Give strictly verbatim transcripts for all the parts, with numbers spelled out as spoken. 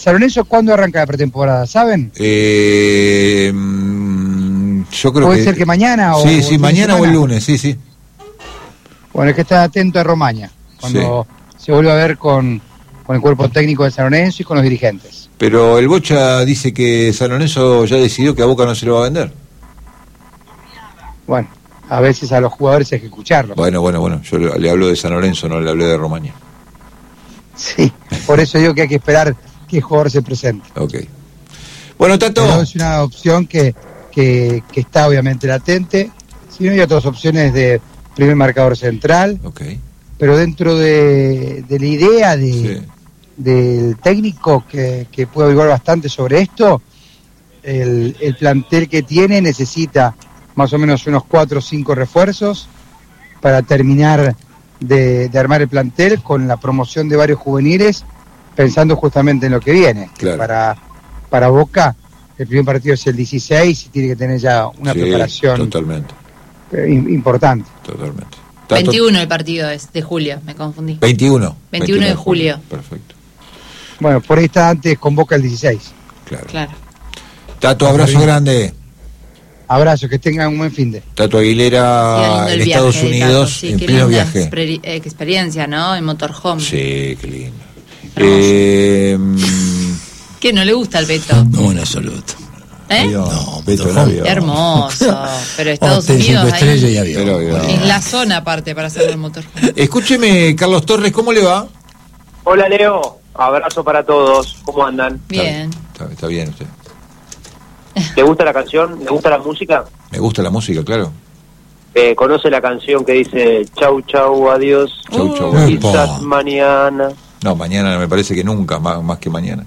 San Lorenzo, ¿cuándo arranca la pretemporada? ¿Saben? Eh, yo creo ¿Puede que... ser que mañana o...? Sí, o sí, mañana o el lunes, sí, sí. Bueno, hay que estar atento a Romaña, cuando sí. se vuelve a ver con, con el cuerpo técnico de San Lorenzo y con los dirigentes. Pero el Bocha dice que San Lorenzo ya decidió que a Boca no se lo va a vender. Bueno, a veces a los jugadores hay que escucharlo. Bueno, bueno, bueno, yo le, le hablo de San Lorenzo, no le hablé de Romaña. Sí, por eso digo que hay que esperar que el jugador se presente. Ok. Bueno, Tato. Pero es una opción que, que, que está obviamente latente. Si no, hay otras opciones de primer marcador central. Ok. Pero dentro de, de la idea de... Sí. del técnico que, que puede averiguar bastante sobre esto, el, el plantel que tiene necesita más o menos unos cuatro o cinco refuerzos para terminar de, de armar el plantel con la promoción de varios juveniles, pensando justamente en lo que viene. Claro. Para, para Boca el primer partido es el dieciséis y tiene que tener ya una sí, preparación totalmente importante. Totalmente. Tato. veintiuno el partido es de julio, me confundí. veintiuno. veintiuno de julio. Perfecto. Bueno, por ahí está antes, convoca el dieciséis. Claro. Claro. Tato, abrazo grande. Abrazo, que tengan un buen fin de. Tato Aguilera en Estados viaje, Unidos, Tato, sí, en pleno viaje. Exper- experiencia, ¿no? En motorhome. Sí, qué lindo. Eh, ¿Qué, no le gusta el Beto? No, en absoluto. ¿Eh? No, Beto el avión. Hermoso. Pero Estados oh, Unidos ahí, y avión. Pero, no. En la zona aparte para hacer el motorhome. Escúcheme, Carlos Torres, ¿cómo le va? Hola, Leo. Abrazo para todos. ¿Cómo andan? Bien. Está, está, está bien usted. ¿Le gusta la canción? ¿Le gusta la música? Me gusta la música, claro. Eh, ¿Conoce la canción que dice chau, chau, adiós? Chau, chau, uh, quizás mañana. No, mañana me parece que nunca, más, más que mañana.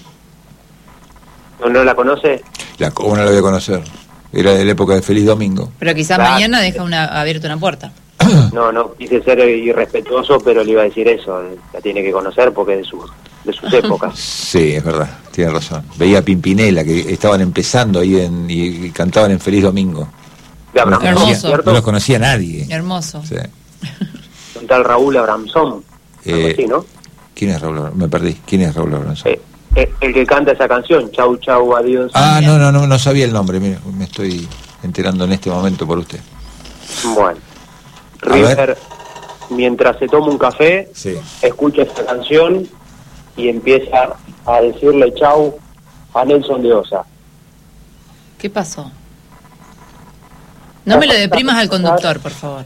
¿No, no la conoce? La, ¿Cómo no la voy a conocer? Era de la época de Feliz Domingo. Pero quizás claro. mañana deja una abierta una puerta. No, no, quise ser irrespetuoso, pero le iba a decir eso. La tiene que conocer porque es de, su, de sus épocas. Sí, es verdad, tiene razón. Veía a Pimpinela, que estaban empezando ahí en, y, y cantaban en Feliz Domingo. De Abraham, no, los conocía, no los conocía nadie. Hermoso. Sí. Un tal Raúl Abramson. Eh, así, ¿no? ¿Quién es Raúl Abramson? Me perdí. ¿Quién es Raúl Abramson? Eh, eh, el que canta esa canción, chau, chau, adiós. Ah, no, no, no, no sabía el nombre. Mira, me estoy enterando en este momento por usted. Bueno. River, mientras se toma un café, sí. escucha esta canción y empieza a decirle chau a Nelson de Osa. ¿Qué pasó? No me lo deprimas al conductor, por favor.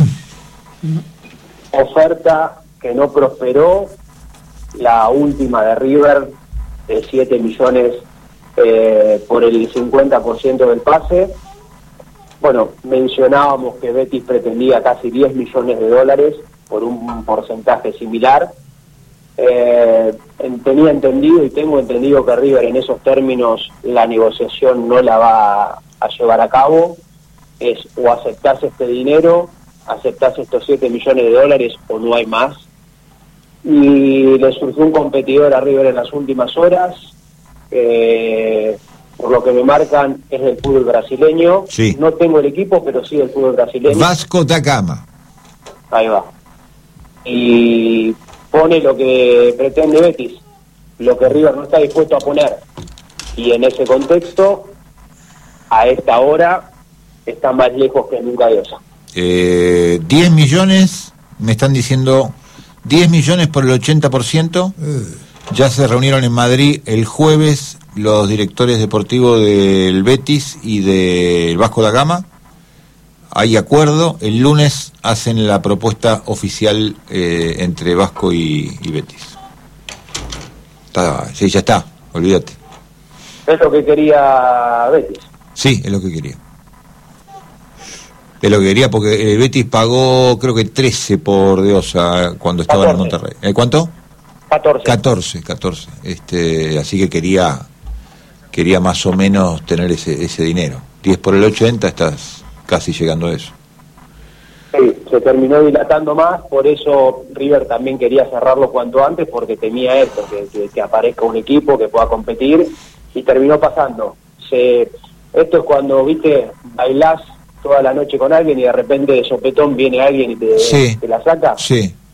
Oferta que no prosperó, la última de River, de siete millones eh, por el cincuenta por ciento del pase. Bueno, mencionábamos que Betis pretendía casi diez millones de dólares por un porcentaje similar. Eh, tenía entendido y tengo entendido que River en esos términos la negociación no la va a llevar a cabo. Es o aceptás este dinero, aceptás estos siete millones de dólares o no hay más. Y le surgió un competidor a River en las últimas horas. Eh, por lo que me marcan es del fútbol brasileño. Sí. No tengo el equipo, pero sí del fútbol brasileño. Vasco da Gama. Ahí va. Y pone lo que pretende Betis, lo que River no está dispuesto a poner. Y en ese contexto, a esta hora, está más lejos que nunca de Osa. Eh, diez millones, me están diciendo diez millones por el ochenta por ciento. Uh. Ya se reunieron en Madrid el jueves los directores deportivos del Betis y del Vasco da Gama. Hay acuerdo, el lunes hacen la propuesta oficial eh, entre Vasco y, y Betis. Está, sí, ya está, olvídate. Es lo que quería Betis. Sí, es lo que quería. Es lo que quería porque el Betis pagó creo que trece por De Osa cuando estaba en Monterrey. ¿Eh, ¿Cuánto? catorce. catorce, catorce. Este, así que quería quería más o menos tener ese ese dinero. diez por el ochenta estás casi llegando a eso. Sí, se terminó dilatando más, por eso River también quería cerrarlo cuanto antes, porque temía esto, que, que, que aparezca un equipo que pueda competir, y terminó pasando. Se, esto es cuando, viste, bailás toda la noche con alguien y de repente de sopetón viene alguien y te, sí, te la saca. Sí.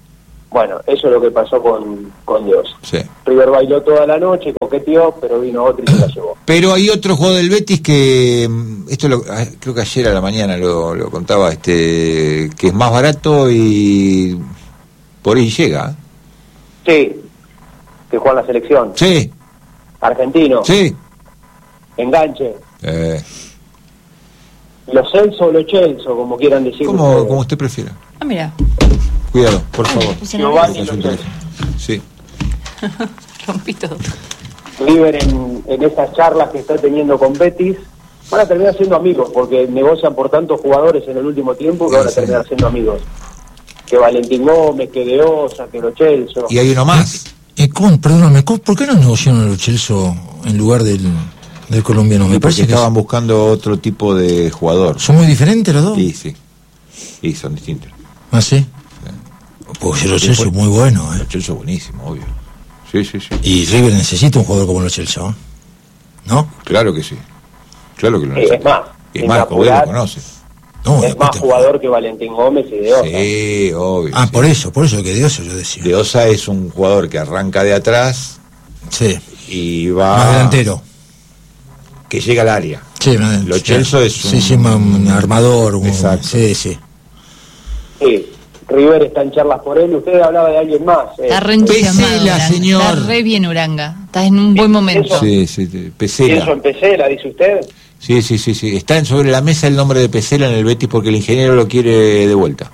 Bueno, eso es lo que pasó con, con Dios. Sí. River bailó toda la noche, coqueteó, pero vino otro y se la llevó. Pero hay otro jugador del Betis que, esto lo, creo que ayer a la mañana lo, lo contaba, este que es más barato y por ahí llega. Sí, que juega en la selección. Sí. Argentino. Sí. Enganche. Eh. Los Celso o los Chelso, como quieran decir. Como, como usted prefiera. Ah, mira. Cuidado, por favor. Giovanni Lo Celso. Sí. Rompí todo. River en, en esas charlas que está teniendo con Betis van a terminar siendo amigos, porque negocian por tantos jugadores en el último tiempo que van a terminar siendo amigos. Que Valentín Gómez, que De Osa, que Lo Celso. Y hay uno más. Eh, ¿cómo, perdóname, ¿por qué no negociaron a Lo Celso en lugar del, del colombiano? Me Sí, parece porque que estaban es, buscando otro tipo de jugador. son muy diferentes los dos. Sí, sí. Sí, son distintos. ¿Ah, sí? Porque Lo Celso es muy bueno, ¿eh? Lo Celso es buenísimo, obvio. Sí, sí, sí. Y River necesita un jugador como Lo Celso, ¿no? Claro que sí. Claro que lo Sí, necesita. es más, Es sin más, como él lo apurar, conoce. No, es más jugador que Valentín Gómez y De Osa. Sí, obvio. Ah, sí. por eso, por eso que de eso yo decía. De Osa es un jugador que arranca de atrás Sí, y va... más delantero. Que llega al área. Sí, más- Lo Celso es un... Sí, sí, más un armador. Un, Exacto. Sí, sí. Sí, River está en charlas por él. Usted hablaba de alguien más. eh. Está re entusiasmado, Pesela, Uranga. señor. Está re bien, Uranga. Está en un buen momento. Eso. Sí, sí, sí, ¿Y Pesela. eso en Pesela, dice usted? Sí, sí, sí, sí. Está en- sobre la mesa el nombre de Pesela en el Betis porque el ingeniero lo quiere de vuelta.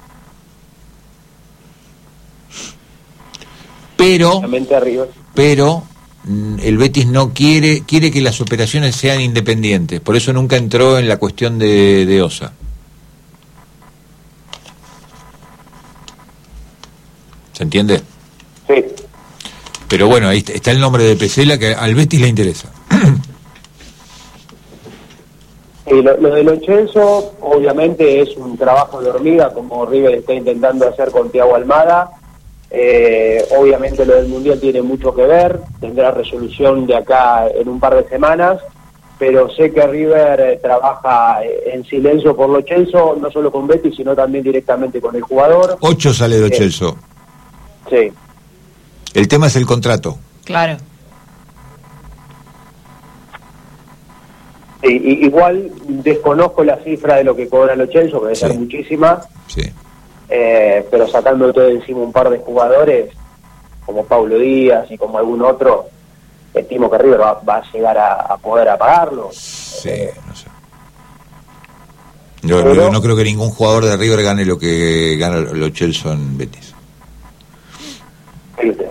Pero, Obviamente River. pero mm, el Betis no quiere, quiere que las operaciones sean independientes. Por eso nunca entró en la cuestión de, de Osa. ¿Se entiende? Sí. Pero bueno, ahí está, está el nombre de Pesela que al Betis le interesa. Y lo, lo de Lo Celso, obviamente, es un trabajo de hormiga, como River está intentando hacer con Thiago Almada. Eh, obviamente lo del Mundial tiene mucho que ver, tendrá resolución de acá en un par de semanas, pero sé que River eh, trabaja eh, en silencio por Lo Celso, no solo con Betis, sino también directamente con el jugador. Ocho sale Lo Eh. Celso. Sí. El tema es el contrato. Claro. Sí, y- igual desconozco la cifra de lo que cobra Lo Celso, que debe Sí. ser muchísima. Sí. Eh, pero sacando todo de encima un par de jugadores como Paulo Díaz y como algún otro, estimo que River va, va a llegar a, a poder apagarlo. Sí, Eh, no sé. Yo, Pero- yo no creo que ningún jugador de River gane lo que gana Lo Celso en Betis. ¿viste?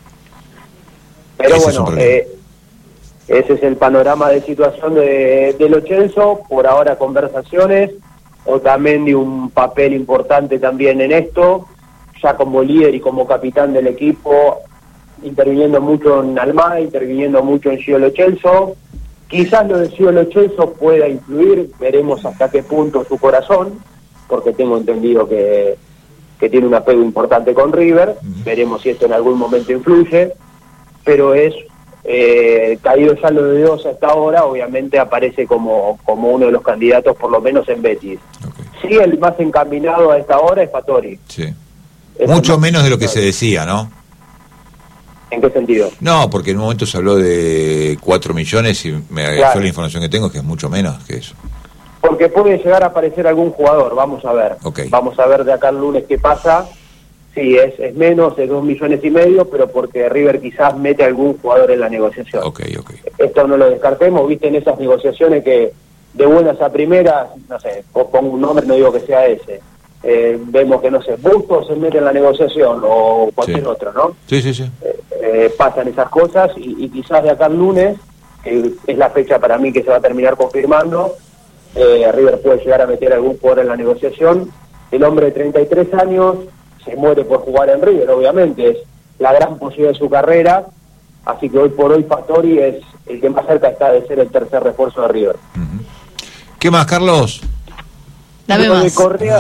Pero Ese es un bueno, problema. eh, ese es el panorama de situación de, de Lo Celso. Por ahora conversaciones. Otamendi un papel importante también en esto, ya como líder y como capitán del equipo, interviniendo mucho en Almada, interviniendo mucho en Gio Lo Celso. Quizás lo de Gio Lo Celso pueda influir, veremos hasta qué punto su corazón, porque tengo entendido que, que tiene un apego importante con River, veremos si esto en algún momento influye, pero es, eh, caído ya lo de Dios hasta ahora, obviamente aparece como, como uno de los candidatos, por lo menos en Betis. Okay. Sí, el más encaminado a esta hora es Fattori. Sí. Es Mucho el más menos de lo que se encaminado. decía, ¿no? ¿En qué sentido? No, porque en un momento se habló de cuatro millones y me Claro. agregó la información que tengo, que es mucho menos que eso. Porque puede llegar a aparecer algún jugador, vamos a ver. Ok. Vamos a ver de acá el lunes qué pasa. Sí, es, es menos, es dos millones y medio, pero porque River quizás mete algún jugador en la negociación. Ok, ok. Esto no lo descartemos, viste, en esas negociaciones que de buenas a primeras, no sé, po- pongo un nombre, no digo que sea ese. Eh, vemos que, no sé, Bustos se mete en la negociación o cualquier Sí. otro, ¿no? Sí, sí, sí. Eh, eh, pasan esas cosas y, y quizás de acá al lunes, que es la fecha para mí que se va a terminar confirmando, eh, River puede llegar a meter algún jugador en la negociación. El hombre de treinta y tres años se muere por jugar en River, obviamente, es la gran posibilidad de su carrera, así que hoy por hoy Fattori es el que más cerca está de ser el tercer refuerzo de River. Ujú. ¿Qué más, Carlos? Dame Lo de más. Correa,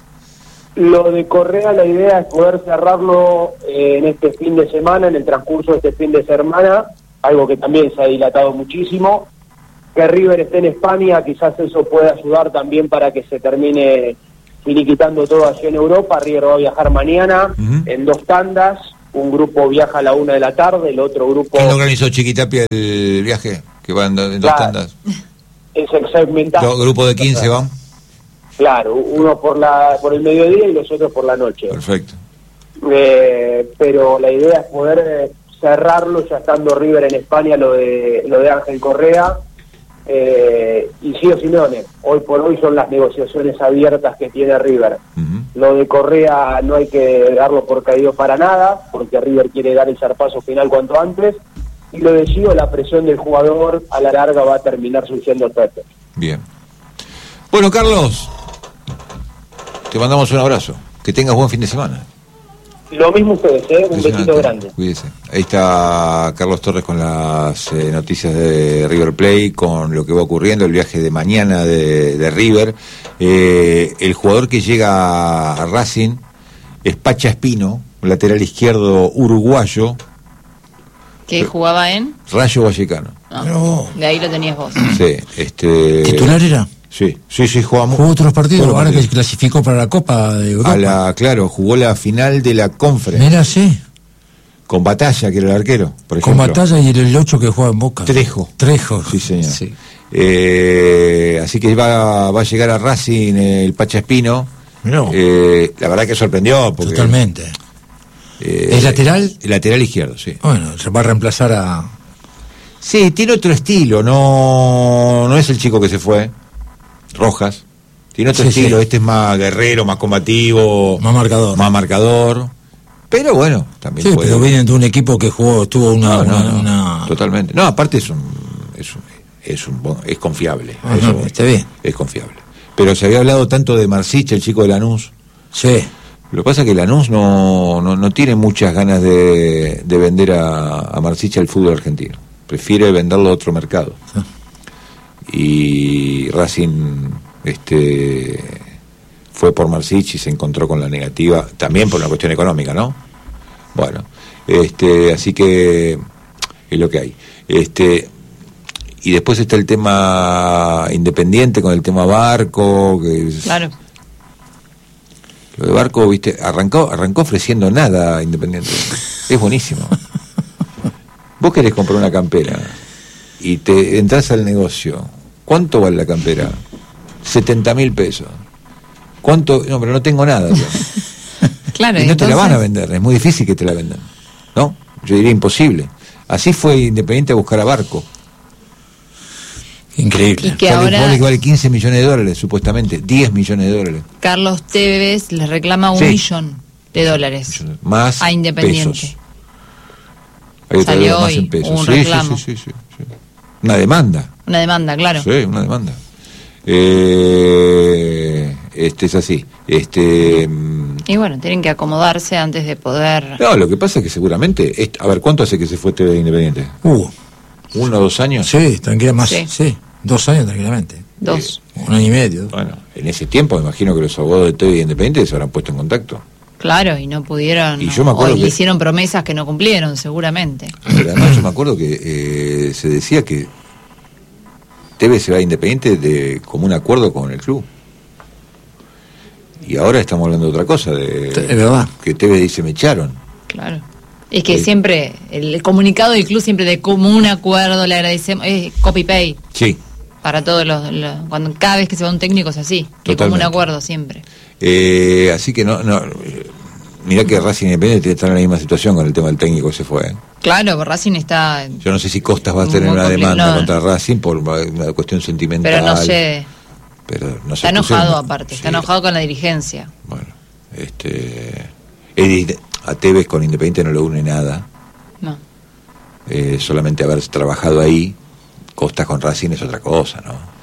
lo de Correa, la idea es poder cerrarlo eh, en este fin de semana, en el transcurso de este fin de semana, algo que también se ha dilatado muchísimo. Que River esté en España, quizás eso pueda ayudar también para que se termine finiquitando todo allí en Europa. River va a viajar mañana uh-huh. en dos tandas. Un grupo viaja a la una de la tarde, el otro grupo... ¿Quién organizó, Chiquitapia, el viaje? Que van en dos claro. tandas. Es segmentado. ¿Dos grupos de quince van? Claro, uno por la por el mediodía y los otros por la noche. Perfecto. Eh, pero la idea es poder eh, cerrarlo ya estando River en España, lo de lo de Ángel Correa. Eh, y Gio Simeone, hoy por hoy son las negociaciones abiertas que tiene River. Uh-huh. Lo de Correa no hay que darlo por caído para nada, porque River quiere dar el zarpazo final cuanto antes, y lo de Gio, la presión del jugador a la larga va a terminar surgiendo efectos. Bien. Bueno, Carlos, te mandamos un abrazo, que tengas buen fin de semana. Lo mismo ustedes, ¿eh? Un besito grande. Cuídese. Ahí está Carlos Torres con las eh, noticias de River Plate, con lo que va ocurriendo, el viaje de mañana de, de River. Eh, el jugador que llega a Racing es Pacha Espino, lateral izquierdo uruguayo. ¿Que jugaba en? Rayo Vallecano. No, no. De ahí lo tenías vos. Sí, este... ¿Titular era? Sí, sí, sí, jugamos. ¿Jugó otros partidos? Ahora partidos. Que clasificó para la Copa de Europa. A la, claro, jugó la final de la Conference. Mira, sí. Con Batalla, que era el arquero, por ejemplo. Con Batalla y el ocho que juega en Boca. Trejo. Trejo. Sí, señor. Sí. Eh, así que va, va a llegar a Racing el Pacha Espino. No. Eh, la verdad que sorprendió. Porque, totalmente. Eh, ¿Es lateral? El lateral izquierdo, sí. Bueno, se va a reemplazar a... Sí, tiene otro estilo, no, no es el chico que se fue. Rojas, tiene otro sí, estilo, sí. Este es más guerrero, más combativo, más marcador, más marcador, pero bueno, también sí, puede... pero vienen de un equipo que jugó, tuvo una, no, no, una, no, una... totalmente, no, aparte es un, es un, es, un, es confiable, ah, eso, no, está bien, es confiable, pero se había hablado tanto de Marsic, el chico de Lanús, sí, lo que pasa es que Lanús no, no, no tiene muchas ganas de, de vender a, a Marsic al fútbol argentino, prefiere venderlo a otro mercado. Sí. Y Racing este fue por Marsic y se encontró con la negativa, también por una cuestión económica, ¿no? Bueno, este así que es lo que hay. Este y después está el tema Independiente con el tema Barco, que es, claro. Lo de Barco, viste, arrancó arrancó ofreciendo nada a Independiente. Es buenísimo. Vos querés comprar una campera y te entras al negocio. ¿Cuánto vale la campera? setenta mil pesos. ¿Cuánto? No, pero no tengo nada. Claro, y no entonces... te la van a vender, es muy difícil que te la vendan. ¿No? Yo diría imposible. Así fue Independiente a buscar a Barco. Increíble. Y que ahora... que vale quince millones de dólares, supuestamente. diez millones de dólares. Carlos Tevez le reclama un sí. millón de dólares. Más a Independiente. Pesos. Hay Salió más hoy en pesos. un Sí, reclamo. sí, sí, sí, sí, sí. Una demanda. Una demanda, claro. Sí, una demanda. Eh, este es así. Este. Y bueno, tienen que acomodarse antes de poder. No, lo que pasa es que seguramente. Es, a ver, ¿cuánto hace que se fue Tevez de Independiente? Uh, ¿Uno o dos años? Sí, tranquilamente. Sí. sí, dos años tranquilamente. Dos. Eh, un año y medio. Bueno, en ese tiempo me imagino que los abogados de Tevez de Independiente se habrán puesto en contacto. Claro, y no pudieron. Y yo me acuerdo o que... le hicieron promesas que no cumplieron, seguramente. Pero además yo me acuerdo que eh, se decía que Tevez se va a Independiente de como un acuerdo con el club. Y ahora estamos hablando de otra cosa, de es verdad. Que Tevez dice me echaron. Claro. Es que sí. siempre, el comunicado del club siempre de común acuerdo, le agradecemos, es copy-paste. Sí. Para todos los, los, cuando cada vez que se va un técnico es así, de común acuerdo siempre. Eh, así que no, no, mirá que Racing Independiente está en la misma situación con el tema del técnico que se fue. ¿eh? Claro, Racing está... Yo no sé si Costas va a tener una demanda no. contra Racing por una cuestión sentimental. Pero no sé... Pero no está enojado pusieron, aparte, sí. está enojado con la dirigencia. Bueno, este... A Tevez con Independiente no le une nada. No. Eh, solamente haber trabajado ahí. Costas con Racing es otra cosa, ¿no?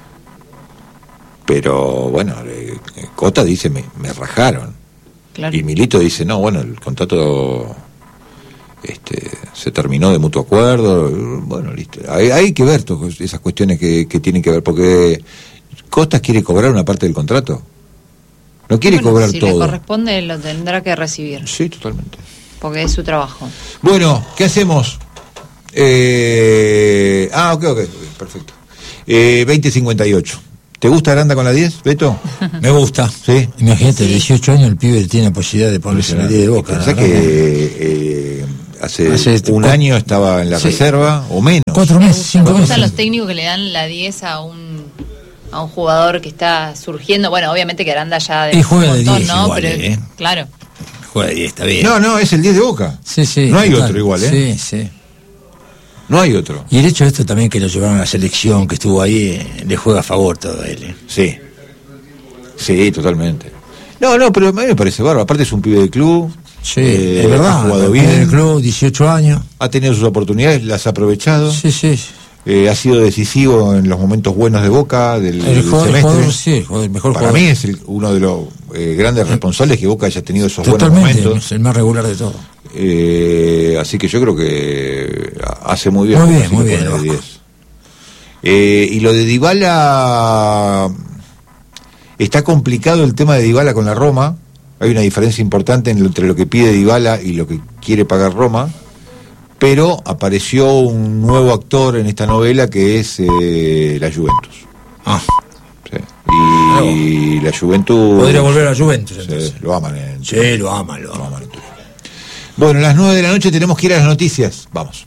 Pero bueno, eh, Costas dice me, me rajaron. Claro. Y Milito dice no, bueno, el contrato este, se terminó de mutuo acuerdo. Bueno, listo. Hay, hay que ver todas esas cuestiones que, que tienen que ver, porque Costas quiere cobrar una parte del contrato. No quiere bueno, cobrar si todo. Si le corresponde, lo tendrá que recibir. Sí, totalmente. Porque es su trabajo. Bueno, ¿qué hacemos? Eh... Ah, ok, ok, perfecto. Eh, veinte cincuenta y ocho. ¿Te gusta Aranda con la diez, Beto? Me gusta. Sí. Imagínate, sí. dieciocho años el pibe tiene la posibilidad de ponerse la diez de Boca. Pensá que eh, hace, hace un cu- año estaba en la sí. reserva, o menos. Cuatro meses, cinco meses. Me gustan los técnicos que le dan la diez a un a un jugador que está surgiendo. Bueno, obviamente que Aranda ya de y juega un montón, de diez, ¿no? Igual, Pero eh. claro. Juega de diez, está bien. No, no, es el diez de Boca. Sí, sí. No hay total. otro igual, ¿eh? Sí, sí. No hay otro. Y el hecho de esto también que lo llevaron a la selección, que estuvo ahí, eh, le juega a favor todo a él. ¿eh? Sí. Sí, totalmente. No, no, pero a mí me parece bárbaro. Aparte es un pibe de club. Sí, eh, es verdad. Ha jugado bien. En el club, dieciocho años. Ha tenido sus oportunidades, las ha aprovechado. Sí, sí. Eh, ha sido decisivo en los momentos buenos de Boca, del, el del jugador, semestre. El jugador, sí, el, jugador, el mejor Para jugador. mí es el, uno de los eh, grandes responsables que Boca haya tenido esos Totalmente, buenos momentos. Es el más regular de todo. Eh, así que yo creo que hace muy bien. Muy bien, muy bien. Eh, y lo de Dybala, está complicado el tema de Dybala con la Roma. Hay una diferencia importante entre lo que pide Dybala y lo que quiere pagar Roma. Pero apareció un nuevo actor en esta novela que es eh, la Juventus. Ah. Sí. Y no. La Juventus... Podría volver a la Juventus, entonces. Sí, lo aman. En sí, lo aman, lo aman. En bueno, a las nueve de la noche tenemos que ir a las noticias. Vamos.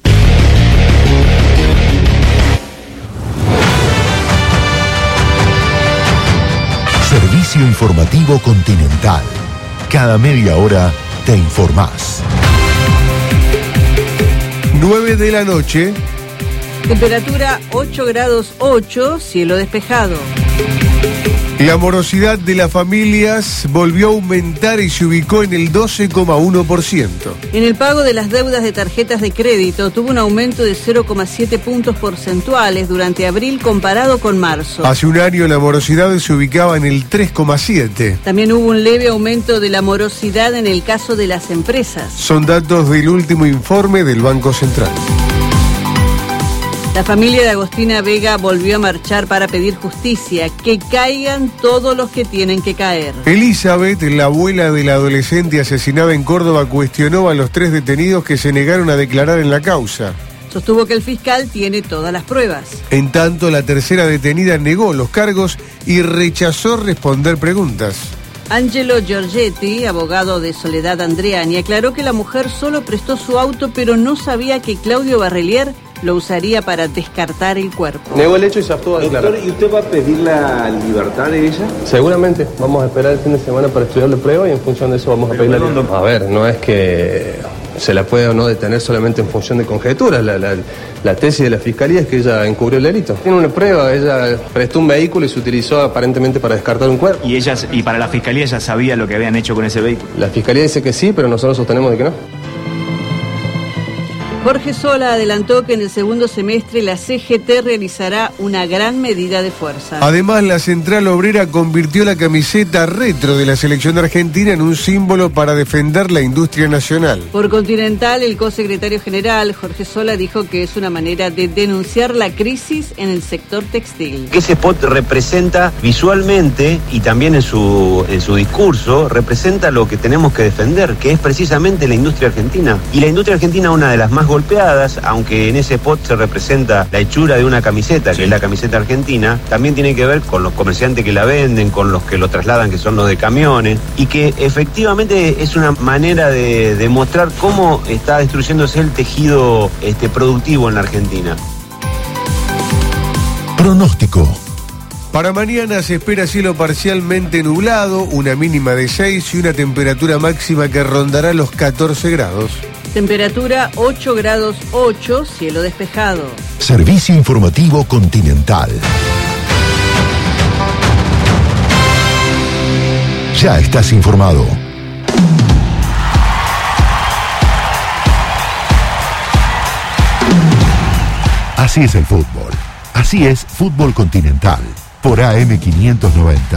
Servicio informativo Continental. Cada media hora te informás. nueve de la noche. Temperatura ocho grados ocho, cielo despejado. La morosidad de las familias volvió a aumentar y se ubicó en el doce coma uno por ciento. En el pago de las deudas de tarjetas de crédito tuvo un aumento de cero coma siete puntos porcentuales durante abril comparado con marzo. Hace un año la morosidad se ubicaba en el tres coma siete. También hubo un leve aumento de la morosidad en el caso de las empresas. Son datos del último informe del Banco Central. La familia de Agostina Vega volvió a marchar para pedir justicia, que caigan todos los que tienen que caer. Elizabeth, la abuela de la adolescente asesinada en Córdoba, cuestionó a los tres detenidos que se negaron a declarar en la causa. Sostuvo que el fiscal tiene todas las pruebas. En tanto, la tercera detenida negó los cargos y rechazó responder preguntas. Angelo Giorgetti, abogado de Soledad Andreani, aclaró que la mujer solo prestó su auto, pero no sabía que Claudio Barrelier lo usaría para descartar el cuerpo. Negó el hecho y se abstuvo a declarar. Doctor, ¿y usted va a pedir la libertad de ella? Seguramente. Vamos a esperar el fin de semana para estudiar la prueba y en función de eso vamos a pedir la libertad. A ver, no es que se la puede o no detener solamente en función de conjeturas. La, la, la tesis de la fiscalía es que ella encubrió el delito. Tiene una prueba, ella prestó un vehículo y se utilizó aparentemente para descartar un cuerpo. ¿Y ella, y para la fiscalía ella sabía lo que habían hecho con ese vehículo? La fiscalía dice que sí, pero nosotros sostenemos de que no. Jorge Sola adelantó que en el segundo semestre la C G T realizará una gran medida de fuerza. Además, la Central Obrera convirtió la camiseta retro de la selección argentina en un símbolo para defender la industria nacional. Por Continental, el cosecretario general, Jorge Sola, dijo que es una manera de denunciar la crisis en el sector textil. Ese spot representa visualmente y también en su, en su discurso, representa lo que tenemos que defender, que es precisamente la industria argentina. Y la industria argentina, una de las más golpeadas, aunque en ese spot se representa la hechura de una camiseta, sí, que es la camiseta argentina, también tiene que ver con los comerciantes que la venden, con los que lo trasladan, que son los de camiones, y que efectivamente es una manera de, de mostrar cómo está destruyéndose el tejido este, productivo en la Argentina. Pronóstico. Para mañana se espera cielo parcialmente nublado, una mínima de seis y una temperatura máxima que rondará los catorce grados. Temperatura ocho grados ocho, cielo despejado. Servicio informativo Continental. Ya estás informado. Así es el fútbol. Así es Fútbol Continental. Por A M quinientos noventa.